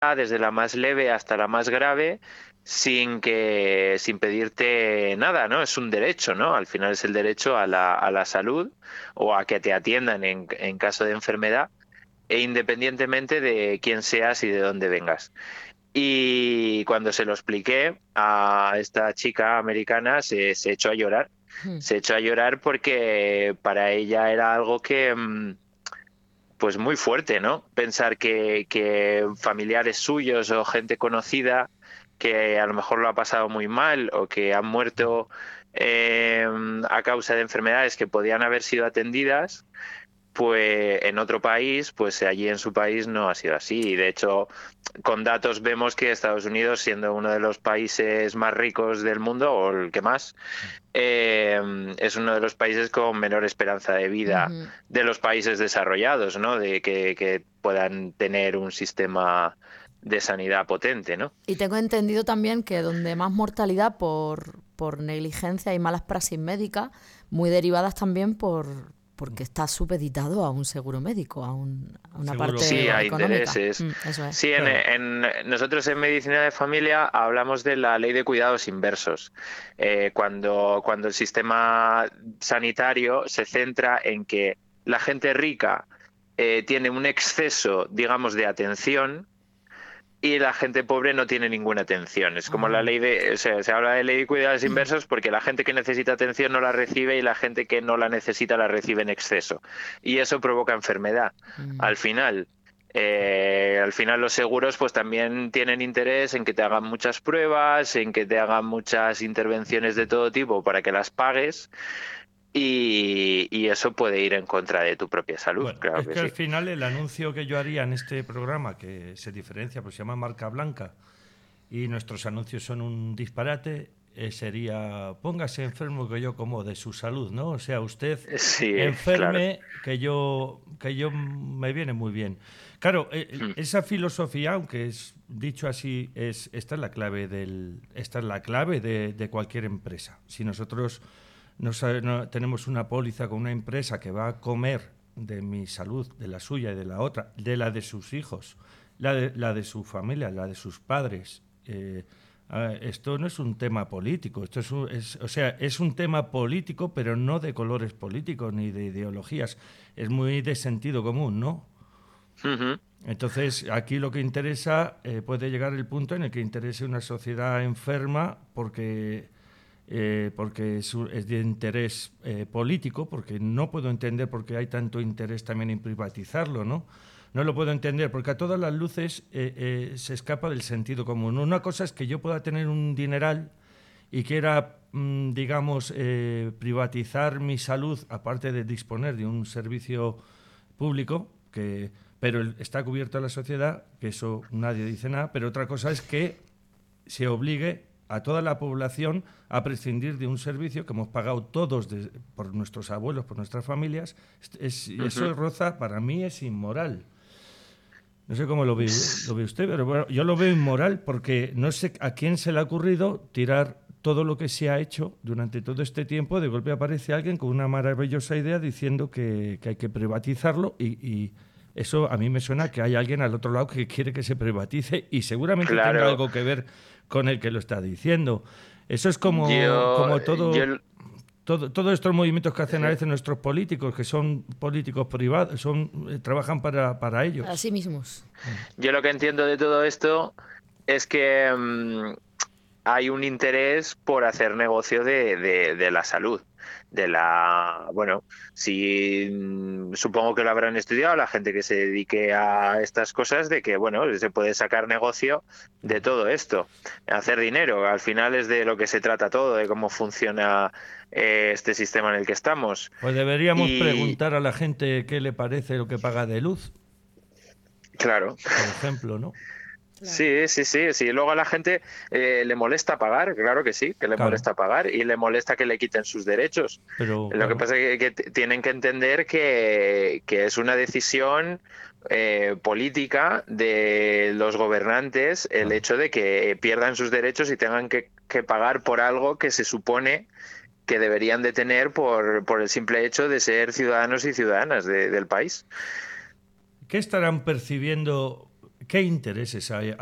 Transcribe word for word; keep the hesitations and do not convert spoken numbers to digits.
desde la más leve hasta la más grave, sin que sin pedirte nada, ¿no? Es un derecho, ¿no? Al final es el derecho a la, a la salud o a que te atiendan en, en caso de enfermedad, e independientemente de quién seas y de dónde vengas. Y cuando se lo expliqué a esta chica americana, se, se echó a llorar. Mm. Se echó a llorar porque para ella era algo que, mm, pues muy fuerte, ¿no? Pensar que, que familiares suyos o gente conocida que a lo mejor lo ha pasado muy mal o que han muerto eh, a causa de enfermedades que podían haber sido atendidas, pues en otro país, pues allí en su país no ha sido así. Y de hecho, con datos vemos que Estados Unidos, siendo uno de los países más ricos del mundo, o el que más, eh, es uno de los países con menor esperanza de vida Ujú. de los países desarrollados, ¿no? De que, que puedan tener un sistema de sanidad potente, ¿no? Y tengo entendido también que donde más mortalidad por, por negligencia y malas praxis médicas, muy derivadas también por porque está supeditado a un seguro médico, a, un, a una Seguro Sí, parte hay privado. económica. intereses. Mm, eso es. Sí, en, Claro. en- nosotros en medicina de familia hablamos de la ley de cuidados inversos. Eh, cuando, cuando el sistema sanitario se centra en que la gente rica eh, tiene un exceso, digamos, de atención, y la gente pobre no tiene ninguna atención. Es como la Ah. ley de, o sea, se habla de ley de cuidados inversos porque la gente que necesita atención no la recibe y la gente que no la necesita la recibe en exceso. Y eso provoca enfermedad. Mm. Al final, eh, al final los seguros pues también tienen interés en que te hagan muchas pruebas, en que te hagan muchas intervenciones de todo tipo para que las pagues, y, y eso puede ir en contra de tu propia salud, Bueno, claro es que que al sí. final el anuncio que yo haría en este programa, que se diferencia, pues se llama Marca Blanca, y nuestros anuncios son un disparate, eh, sería póngase enfermo que yo como de su salud, ¿no? O sea, usted Sí, claro. enferme que yo que yo me viene muy bien. Claro, eh, Mm. esa filosofía, aunque es dicho así, es esta es la clave del esta es la clave de, de cualquier empresa. Si nosotros no, sabe- no tenemos una póliza con una empresa que va a comer de mi salud, de la suya y de la otra, de la de sus hijos, la de, la de su familia, la de sus padres. eh, ah, esto no es un tema político, esto es, un- es- o sea, es un tema político, pero no de colores políticos ni de ideologías. Es muy de sentido común, ¿no? Ujú. Entonces, aquí lo que interesa, eh, puede llegar el punto en el que interese una sociedad enferma porque, eh, porque es, un- es de interés eh, político, porque no puedo entender por qué hay tanto interés también en privatizarlo, ¿no? No lo puedo entender, porque a todas las luces eh, eh, se escapa del sentido común. Una cosa es que yo pueda tener un dineral y quiera, mm, digamos, eh, privatizar mi salud, aparte de disponer de un servicio público, que, pero el- está cubierto a la sociedad, que eso nadie dice nada, pero otra cosa es que se obligue a toda la población a prescindir de un servicio que hemos pagado todos de- por nuestros abuelos, por nuestras familias. Es- eso Ujú. roza, para mí es inmoral. No sé cómo lo ve, lo ve usted, pero bueno, yo lo veo inmoral porque no sé a quién se le ha ocurrido tirar todo lo que se ha hecho durante todo este tiempo. De golpe aparece alguien con una maravillosa idea diciendo que, que hay que privatizarlo y, y eso a mí me suena que hay alguien al otro lado que quiere que se privatice y seguramente tenga Claro, algo que ver con el que lo está diciendo. Eso es como, yo, como yo, todo todo, todos estos movimientos que hacen a sí. veces nuestros políticos, que son políticos privados, son, eh, trabajan para, para ellos. Así mismos. Yo lo que entiendo de todo esto es que mm, hay un interés por hacer negocio de, de- de la salud, de la, bueno, si mm, supongo que lo habrán estudiado la gente que se dedique a estas cosas, de que, bueno, se puede sacar negocio de todo esto, hacer dinero. Al final es de lo que se trata todo, de cómo funciona eh, este sistema en el que estamos. Pues deberíamos Y preguntar a la gente qué le parece lo que paga de luz, claro. por ejemplo, ¿no? Claro. Sí, sí, sí, sí. Luego a la gente eh, le molesta pagar, claro que sí, que le Claro, molesta pagar y le molesta que le quiten sus derechos. pero Lo que claro, pasa es que, que tienen que entender que, que es una decisión eh, política de los gobernantes el claro. hecho de que pierdan sus derechos y tengan que, que pagar por algo que se supone que deberían de tener por, por el simple hecho de ser ciudadanos y ciudadanas de- del país. ¿Qué estarán percibiendo? ¿qué intereses hay